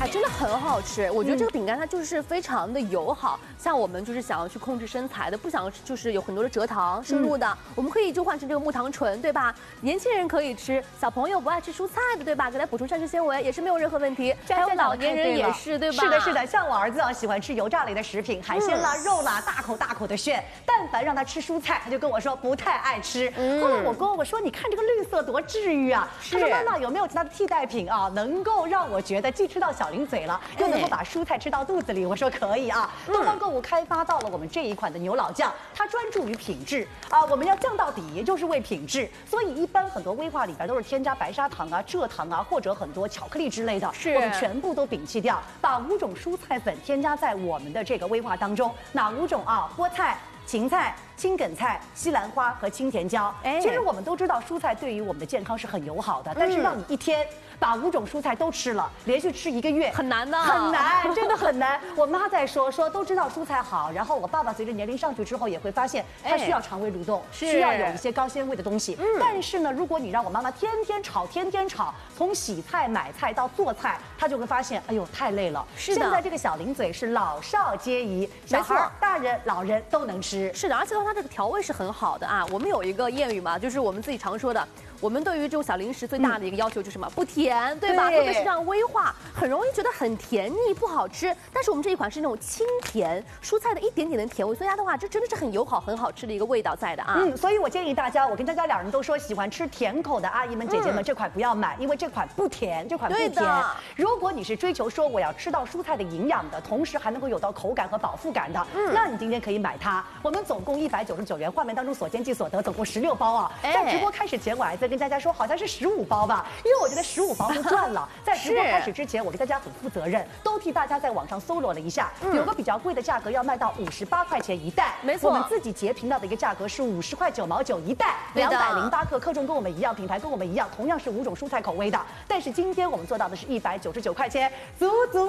哎，真的很好吃。我觉得这个饼干它就是非常的友好，像我们就是想要去控制身材的，不想就是有很多的蔗糖摄入的，我们可以就换成这个木糖醇，对吧？年轻人可以吃，小朋友不爱吃蔬菜的，对吧？给他补充膳食纤维也是没有任何问题。还有老年人也是，对吧？ 是的，是的，像我儿子啊，喜欢吃油炸类的食品，海鲜啦、肉啦，大口大口的炫。但凡让他吃蔬菜，他就跟我说不太爱吃。后来我说，你看这个绿色多治愈啊！他说妈妈有没有其他的替代品啊，能够让我觉得既吃到小零嘴了，又能够把蔬菜吃到肚子里？我说可以啊。东方购物开发到了我们这一款的牛老酱，它专注于品质啊，我们要降到底，就是为品质。所以一般很多威化里边都是添加白砂糖啊、蔗糖啊，或者很多巧克力之类的，我们全部都摒弃掉，把5种蔬菜粉添加在我们的这个威化当中。哪5种啊？菠菜、芹菜、青梗菜、西兰花和青甜椒。其实我们都知道蔬菜对于我们的健康是很友好的，但是让你一天把5种蔬菜都吃了，连续吃1个月， 很难的， 很难，真的很难。我妈在说都知道蔬菜好，然后我爸爸随着年龄上去之后也会发现他需要肠胃蠕动，需要有一些高纤维的东西。但是呢，如果你让我妈妈天天炒，从洗菜买菜到做菜，她就会发现，哎呦太累了。现在这个小零嘴是老少皆宜，小孩、大人、老人都能吃。 是的，而且它这个调味是很好的啊。我们有一个谚语嘛，就是我们自己常说的，我们对于这种小零食最大的一个要求就是什么？不甜，对吧？特别是这样威化，很容易觉得很甜腻，不好吃。但是我们这一款是那种清甜，蔬菜的一点点的甜味，所以它的话，这真的是很友好、很好吃的一个味道在的啊。 所以我建议大家，我跟佳佳2人都说，喜欢吃甜口的阿姨们、姐姐们，这款不要买，因为这款不甜，这款不甜。如果你是追求说我要吃到蔬菜的营养的，同时还能够有到口感和饱腹感的，那你今天可以买它。我们总共199元，画面当中所见即所得，总共16包啊。在直播开始前，我还在跟佳佳说，好像是15包吧，因为我觉得15包就赚了。在直播开始之前，我跟大家很负责任，都替大家在网上搜罗了一下，有个比较贵的价格要卖到58块钱一袋， 没错。 我们自己截屏到的一个价格是50块9毛9一袋，208克，克重跟我们一样，品牌跟我们一样，同样是5种蔬菜口味的。但是今天我们做到的是199块钱，足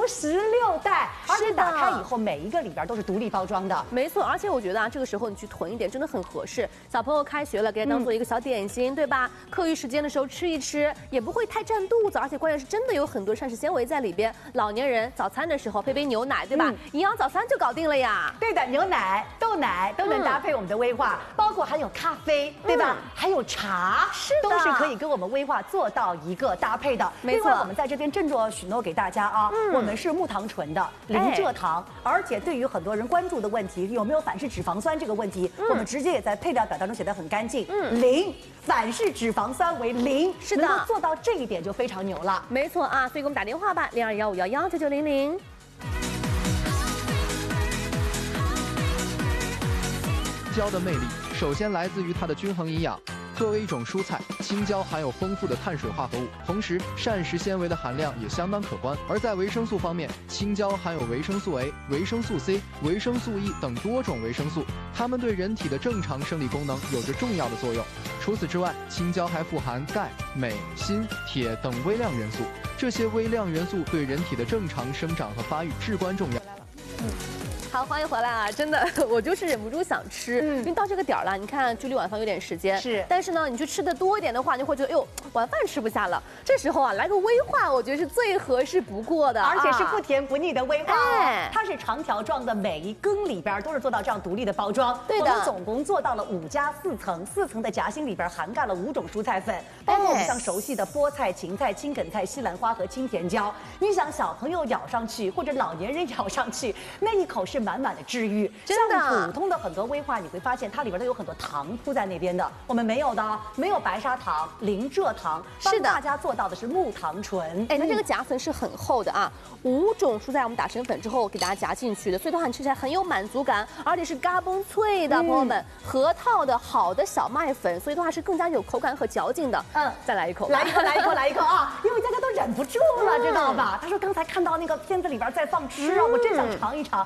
16袋，而且打开以后每一个里边都是独立包装的。 没错，而且我觉得啊，这个时候你去囤一点真的很合适。小朋友开学了，给他当做一个小点心，对吧？课余时间的时候吃一吃，也不会太占肚子，而且关键是真的有很多膳食纤维在里边。老年人早餐的时候配杯牛奶，对吧？营养早餐就搞定了呀。 对的，牛奶、豆奶都能搭配我们的威化，包括还有咖啡，对吧？还有茶，都是可以跟我们威化做到一个搭配的。 没错， 另外我们在这边郑重许诺给大家啊，我们是木糖醇的，零蔗糖，而且对于很多人关注的问题，有没有反式脂肪酸这个问题，我们直接也在配料表当中写得很干净，零反式脂肪酸为0，是的，能够做到这一点就非常牛了。 没错啊，所以给我们打电话吧，0215119900。 青椒的魅力首先来自于它的均衡营养。作为一种蔬菜，青椒含有丰富的碳水化合物，同时膳食纤维的含量也相当可观。而在维生素方面，青椒含有维生素 A、维生素 C、维生素 E 等多种维生素，它们对人体的正常生理功能有着重要的作用。除此之外，青椒还富含钙、镁、锌、铁等微量元素，这些微量元素对人体的正常生长和发育至关重要。 好，欢迎回来啊！真的，我就是忍不住想吃，因为到这个点儿了，你看距离晚饭有点时间，但是呢，你去吃的多一点的话，你会觉得，哎呦，晚饭吃不下了。这时候啊，来个威化，我觉得是最合适不过的， 而且是不甜不腻的威化哦。它是长条状的，每一羹里边都是做到这样独立的包装。对的，我们总共做到了5+4层，4层的夹心里边涵盖了5种蔬菜粉，包括我们像熟悉的菠菜、芹菜、青梗菜、西兰花和青甜椒。你想小朋友咬上去，或者老年人咬上去，那一口是满满的治愈。真的，像普通的很多威化，你会发现它里边都有很多糖铺在那边的，我们没有的，没有白砂糖，零蔗糖，帮大家做到的是木糖醇。 哎，那这个夹层是很厚的啊，5种蔬菜我们打成粉之后给大家夹进去的，所以的话你吃起来很有满足感，而且是嘎嘣脆的，朋友们，核桃的好的小麦粉，所以的话是更加有口感和嚼劲的。再来一口， 来一口啊！因为大家都忍不住了，知道吧？他说刚才看到那个片子里边在放吃啊，我真想尝一尝。我说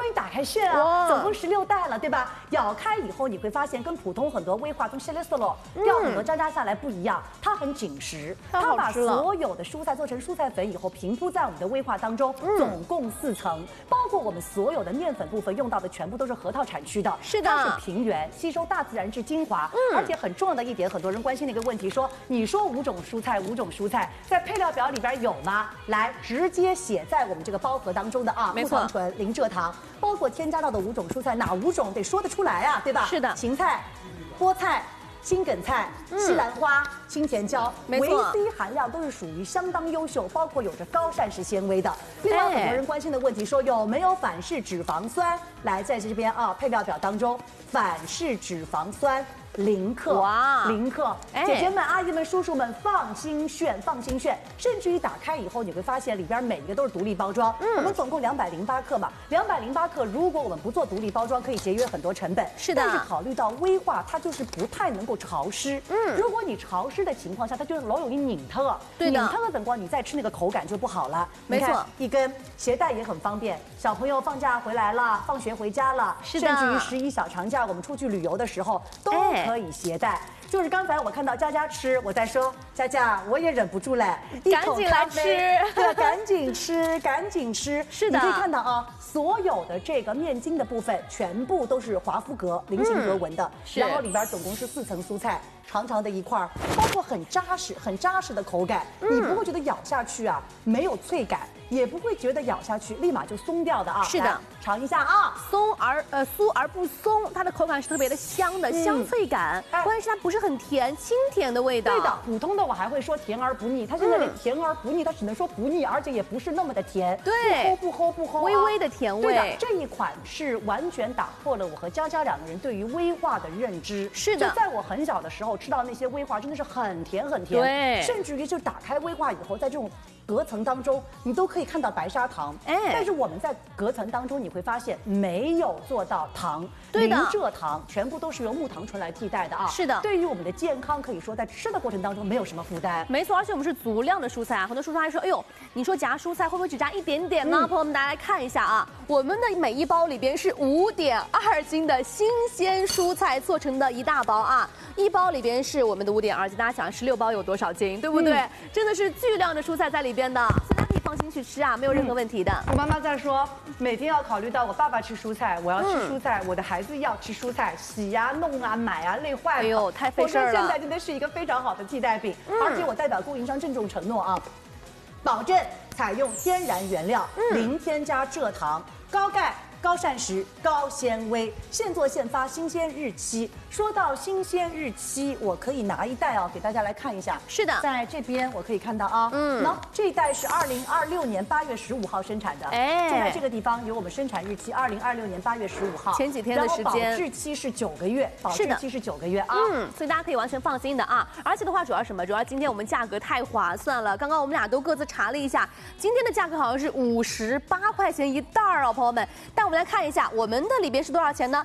你打开炫啊，总共16袋了，对吧？咬开以后你会发现，跟普通很多威化从 Celestolo 掉很多渣渣下来不一样，它很紧实，它把所有的蔬菜做成蔬菜粉以后平铺在我们的威化当中，总共4层，包括我们所有的面粉部分用到的全部都是核桃产区的， 是的， 它是平原，吸收大自然之精华，而且很重要的一点，很多人关心的一个问题，说你说5种蔬菜，5种蔬菜在配料表里边有吗？来，直接写在我们这个包盒当中的啊，木糖醇、零蔗糖，包括添加到的5种蔬菜，哪5种得说得出来啊，对吧？ 是的， 芹菜、菠菜、青梗菜、西兰花、青甜椒，维 C 含量都是属于相当优秀，包括有着高膳食纤维的。另外，很多人关心的问题说有没有反式脂肪酸？来，在这边啊，配料表当中，反式脂肪酸。0克，哇，0克！姐姐们、阿姨们、叔叔们放心炫，放心炫！甚至于打开以后，你会发现里边每一个都是独立包装。我们总共208克嘛，208克，如果我们不做独立包装，可以节约很多成本。 是的。 但是考虑到威化，它就是不太能够潮湿。如果你潮湿的情况下，它就是老容易拧特。 对的。 拧特的等光，你再吃那个口感就不好了。 没错。 一根携带也很方便，小朋友放假回来了，放学回家了， 是的。 甚至于11小长假，我们出去旅游的时候都可以携带。就是刚才我看到佳佳吃，我在说佳佳，我也忍不住嘞， 赶紧来吃， 对，赶紧吃，赶紧吃。 是的， 你可以看到啊，所有的这个面筋的部分全部都是华夫格菱形格纹的，然后里边总共是4层蔬菜，长长的一块，包括很扎实的口感，你不会觉得咬下去啊没有脆感。也不会觉得咬下去立马就松掉的啊！ 是的， 尝一下啊， 酥而不松，它的口感是特别的香的，香脆感。关键是它不是很甜，清甜的味道。 对的，普通的我还会说甜而不腻，它现在连甜而不腻，它只能说不腻，而且也不是那么的甜。 对， 不齁， 微微的甜味。 对的，这一款是完全打破了我和佳佳2个人对于威化的认知。 是的， 就在我很小的时候吃到那些威化，真的是很甜很甜。 对， 甚至于就打开威化以后，在这种隔层当中，你都可以看到白砂糖，但是我们在隔层当中你会发现没有做到糖，零蔗糖，全部都是由木糖醇来替代的啊。 是的， 对于我们的健康，可以说在吃的过程当中没有什么负担。 没错，而且我们是足量的蔬菜啊，很多叔叔阿姨说，哎呦，你说夹蔬菜会不会只夹一点点呢？朋友们，大家来看一下啊，我们的每一包里边是5.2斤的新鲜蔬菜做成的一大包啊，一包里边是我们的5.2斤，大家想16包有多少斤，对不对？真的是巨量的蔬菜在里边的，所以大家可以放心去吃啊，没有任何问题的。 我妈妈在说，每天要考虑到我爸爸吃蔬菜，我要吃蔬菜，我的孩子要吃蔬菜，洗啊、弄啊、买啊，累坏了。 哎呦，太费事了。 我说现在真的是一个非常好的替代品，而且我代表供应商郑重承诺啊，保证采用天然原料，零添加蔗糖，高钙。高膳食、高纤维，现做现发，新鲜日期。说到新鲜日期，我可以拿一袋啊，给大家来看一下。 是的， 在这边我可以看到啊，那这一袋是2026年8月15号生产的，就在这个地方有我们生产日期2026年8月15号， 前几天的时间， 然后保质期是9个月，保质期是9个月啊， 所以大家可以完全放心的啊。而且的话，主要什么？主要今天我们价格太划算了，刚刚我们俩都各自查了一下，今天的价格好像是58块钱一袋哦，朋友们。但我们来看一下，我们的里边是多少钱呢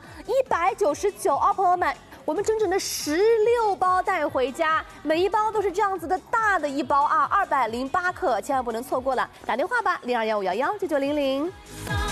？199哦，朋友们，我们整整的16包带回家，每一包都是这样子的大的一包啊，208克，千万不能错过了。打电话吧，0215119900。